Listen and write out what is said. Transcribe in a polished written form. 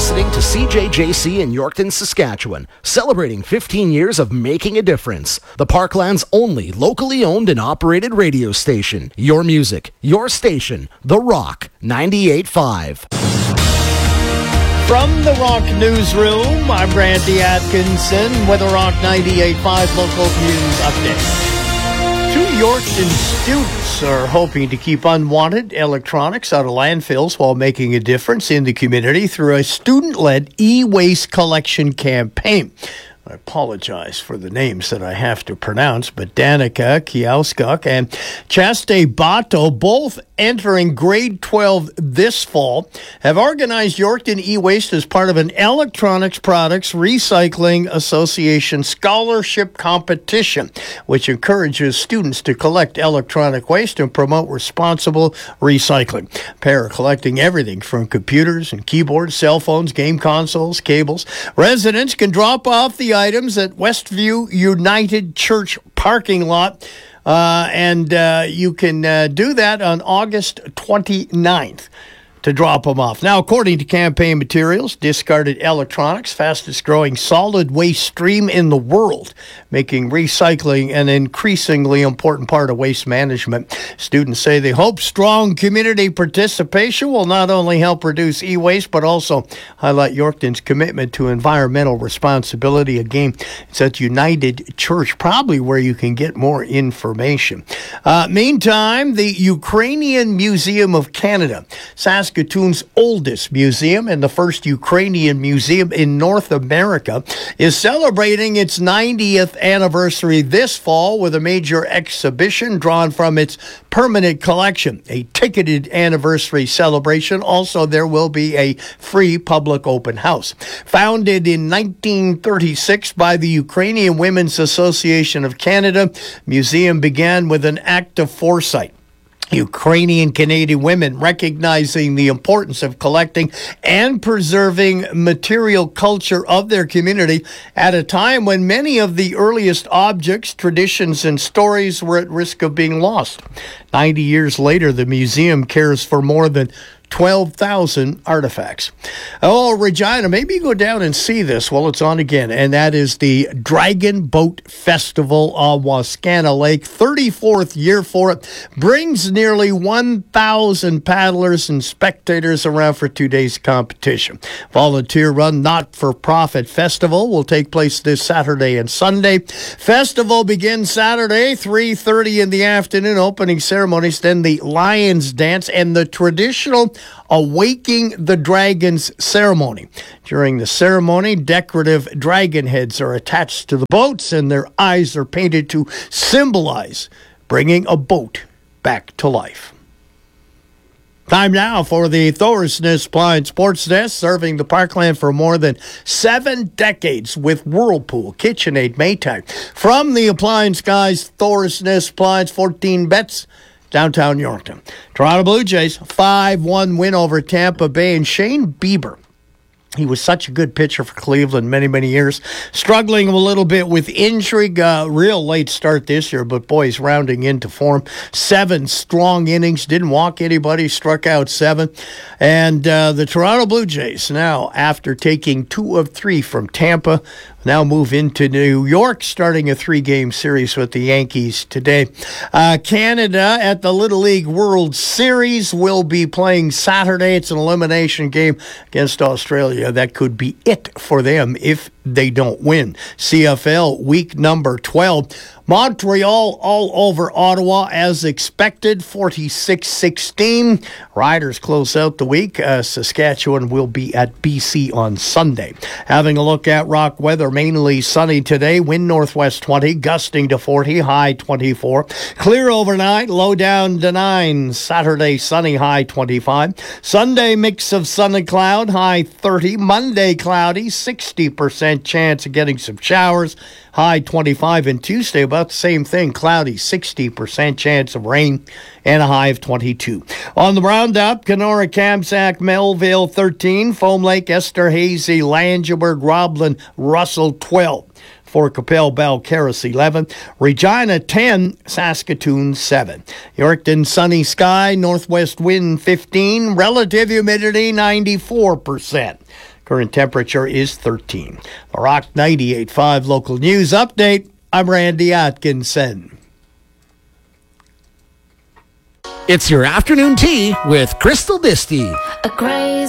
listening to CJJC in Yorkton, Saskatchewan, celebrating 15 years of making a difference. The Parkland's only locally owned and operated radio station. Your music, your station, The Rock 98.5. From the Rock Newsroom, I'm Randy Atkinson with a Rock 98.5 local news update. Two Yorkton students are hoping to keep unwanted electronics out of landfills while making a difference in the community through a student-led e-waste collection campaign. I apologize for the names that I have to pronounce, but Danica Kiauskuk and Chaste Bato, both entering grade 12 this fall, have organized Yorkton e-waste as part of an Electronics Products Recycling Association scholarship competition, which encourages students to collect electronic waste and promote responsible recycling. Pair are collecting everything from computers and keyboards, cell phones, game consoles, cables. Residents can drop off the items at Westview United Church parking lot, and you can do that on August 29th to drop them off. Now, according to campaign materials, discarded electronics, fastest growing solid waste stream in the world, making recycling an increasingly important part of waste management. Students say they hope strong community participation will not only help reduce e-waste, but also highlight Yorkton's commitment to environmental responsibility. Again, it's at United Church, probably where you can get more information. Meantime, the Ukrainian Museum of Canada, Saskatoon's oldest museum and the first Ukrainian museum in North America, is celebrating its 90th anniversary this fall with a major exhibition drawn from its permanent collection, a ticketed anniversary celebration. Also, there will be a free public open house. Founded in 1936 by the Ukrainian Women's Association of Canada, museum began with an act of foresight. Ukrainian Canadian women recognizing the importance of collecting and preserving material culture of their community at a time when many of the earliest objects, traditions, and stories were at risk of being lost. 90 years later, the museum cares for more than 12,000 artifacts. Oh, Regina, maybe you go down and see this while it's on again, and that is the Dragon Boat Festival on Wascana Lake. 34th year for it. Brings nearly 1,000 paddlers and spectators around for 2 days competition. Volunteer-run, not-for-profit festival will take place this Saturday and Sunday. Festival begins Saturday, 3:30 in the afternoon, opening ceremonies, then the Lions Dance and the traditional Awaking the Dragons ceremony. During the ceremony, decorative dragon heads are attached to the boats and their eyes are painted to symbolize bringing a boat back to life. Time now for the Thorsness Appliance Sports Desk, serving the Parkland for more than 7 decades with Whirlpool, KitchenAid, Maytag. From the appliance guys, Thorsness Appliance, 14 bets. Downtown Yorkton. Toronto Blue Jays, 5-1 win over Tampa Bay. And Shane Bieber, he was such a good pitcher for Cleveland many, many years. Struggling a little bit with injury. Real late start this year, but boy, he's rounding into form. 7 strong innings. Didn't walk anybody. Struck out 7. And the Toronto Blue Jays now, after taking 2 of 3 from Tampa, now move into New York, starting a 3-game series with the Yankees today. Canada at the Little League World Series will be playing Saturday. It's an elimination game against Australia. That could be it for them if they don't win. CFL week number 12. Montreal all over Ottawa as expected, 46-16. Riders close out the week. Saskatchewan will be at BC on Sunday. Having a look at rock weather, mainly sunny today. Wind northwest 20, gusting to 40, high 24. Clear overnight, low down to 9. Saturday, sunny, high 25. Sunday, mix of sun and cloud, high 30. Monday, cloudy, 60% chance of getting some showers, high 25. And Tuesday, about the same thing, cloudy, 60% chance of rain, and a high of 22. On the roundup, Kenora, Kamsack, Melville 13, Foam Lake, Esterhazy, Langeberg, Roblin, Russell 12. Fort Capel, Balcarres 11, Regina 10, Saskatoon 7. Yorkton, sunny sky, northwest wind 15, relative humidity 94%. Current temperature is 13. The Rock 98.5 local news update. I'm Randy Atkinson. It's your afternoon tea with Crystal Disty. A crazy